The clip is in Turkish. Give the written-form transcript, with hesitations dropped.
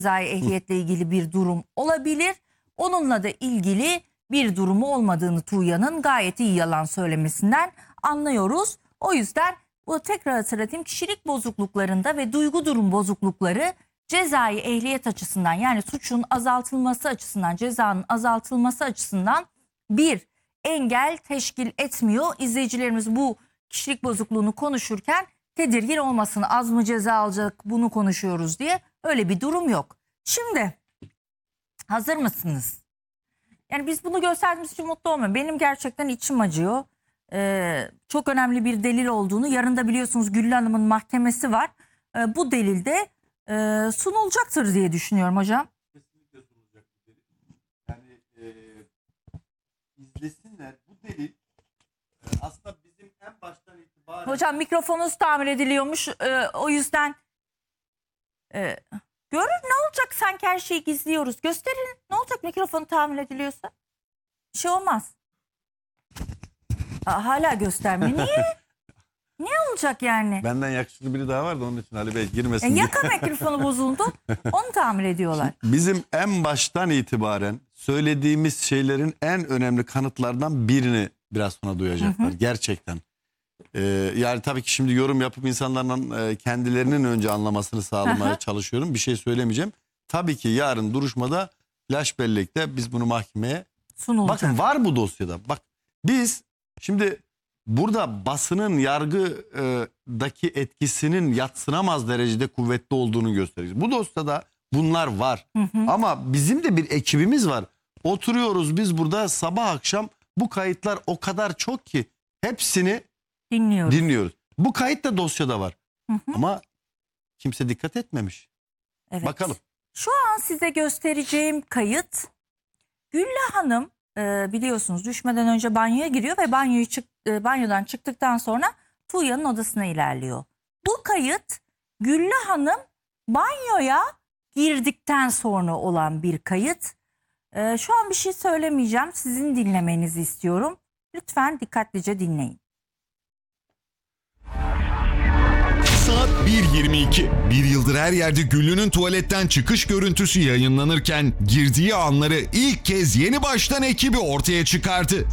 cezai ehliyetle ilgili bir durum olabilir. Onunla da ilgili bir durumu olmadığını Tuğya'nın gayet iyi yalan söylemesinden anlıyoruz. O yüzden bu, tekrar hatırlatayım, kişilik bozukluklarında ve duygu durum bozuklukları cezai ehliyet açısından, yani suçun azaltılması açısından, cezanın azaltılması açısından bir engel teşkil etmiyor. İzleyicilerimiz bu kişilik bozukluğunu konuşurken tedirgin olmasın, az mı ceza alacak, bunu konuşuyoruz diye, öyle bir durum yok. Şimdi hazır mısınız? Yani biz bunu gösterdiğimiz için mutlu olmuyorum. Benim gerçekten içim acıyor. Çok önemli bir delil olduğunu, yarın da biliyorsunuz Güllü Hanım'ın mahkemesi var. Bu delil de sunulacaktır diye düşünüyorum hocam. Kesinlikle sunulacak bir delil. Yani izlesinler, bu delil aslında bizim en baştan itibaren... Hocam mikrofonunuz tamir ediliyormuş. O yüzden görür, ne olacak, sanki her şeyi gizliyoruz. Gösterin, ne olacak mikrofonu tamir ediliyorsa? Bir şey olmaz. Hala göstermiyor. Niye? Ne olacak yani? Benden yakışıklı biri daha var da onun için Ali Bey girmesin diye. Yaka mikrofonu bozuldu. Onu tamir ediyorlar. Bizim en baştan itibaren söylediğimiz şeylerin en önemli kanıtlardan birini biraz sonra duyacaklar. Gerçekten. Yani tabii ki şimdi yorum yapıp insanların kendilerinin önce anlamasını sağlamaya çalışıyorum. Bir şey söylemeyeceğim. Tabii ki yarın duruşmada flash bellekte biz bunu mahkemeye Sunulacak. bakın, var bu dosyada. Bak biz şimdi burada basının yargıdaki etkisinin yadsınamaz derecede kuvvetli olduğunu gösteriyoruz. Bu dosyada bunlar var. Ama bizim de bir ekibimiz var. Oturuyoruz biz burada sabah akşam, bu kayıtlar o kadar çok ki hepsini dinliyoruz. Bu kayıt da dosyada var. Ama kimse dikkat etmemiş. Evet. Bakalım. Şu an size göstereceğim kayıt, Güllü Hanım biliyorsunuz düşmeden önce banyoya giriyor ve banyodan çıktıktan sonra Tuğya'nın odasına ilerliyor. Bu kayıt Güllü Hanım banyoya girdikten sonra olan bir kayıt. Şu an bir şey söylemeyeceğim. Sizin dinlemenizi istiyorum. Lütfen dikkatlice dinleyin. Saat 1.22. Bir yıldır her yerde Güllü'nün tuvaletten çıkış görüntüsü yayınlanırken girdiği anları ilk kez Yeni Baştan ekibi ortaya çıkardı.